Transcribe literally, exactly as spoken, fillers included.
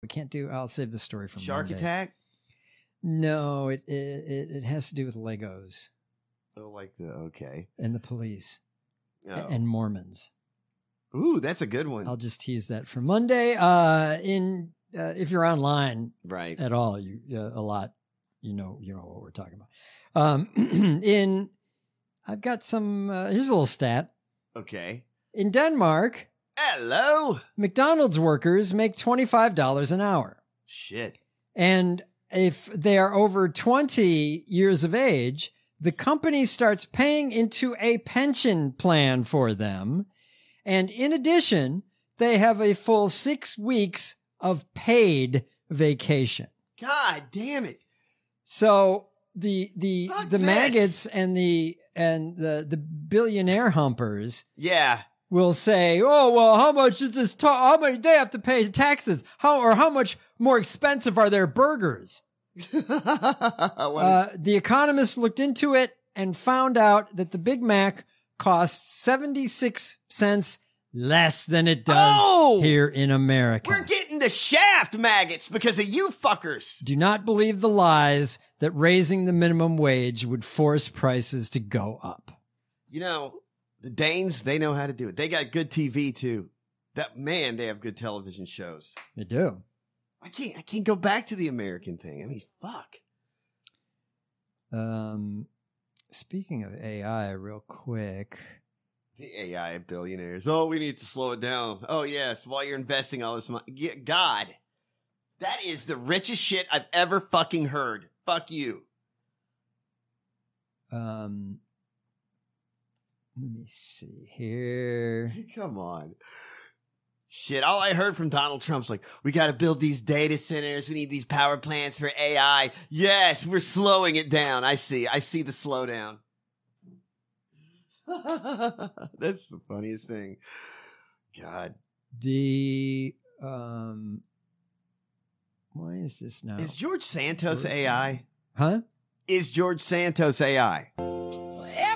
we can't do. I'll save the story for Shark Monday. Attack. No, it, it it has to do with Legos. Oh, like the okay. And the police oh. and Mormons. Ooh, that's a good one. I'll just tease that for Monday. Uh, in uh, if you're online, right, at all, you uh, a lot, you know, you know what we're talking about. Um, in I've got some. Uh, here's a little stat. Okay. In Denmark, hello, McDonald's workers make twenty-five dollars an hour. Shit. And if they are over twenty years of age, the company starts paying into a pension plan for them. And in addition, they have a full six weeks of paid vacation. God damn it. So the, the, Fuck the this. maggots and the, and the, the billionaire humpers. Yeah. Will say, oh, well, how much is this? Ta- how much they have to pay taxes? How, or how much more expensive are their burgers? uh, the Economist looked into it and found out that the Big Mac costs seventy-six cents less than it does oh, here in America. We're getting the shaft, maggots, because of you fuckers. Do not believe the lies that raising the minimum wage would force prices to go up. You know, the Danes, they know how to do it. They got good T V too. That man, they have good television shows. They do. I can't I can't go back to the American thing. I mean, fuck. Um speaking of A I real quick. The A I billionaires. Oh, we need to slow it down. Oh, yes, while you're investing all this money. Yeah, God. That is the richest shit I've ever fucking heard. Fuck you. Um Let me see here. Come on. Shit, all I heard from Donald Trump's like, we got to build these data centers. We need these power plants for A I. Yes, we're slowing it down. I see. I see the slowdown. That's the funniest thing. God. The, um, why is this now? Is George Santos A I? Huh? Is George Santos A I?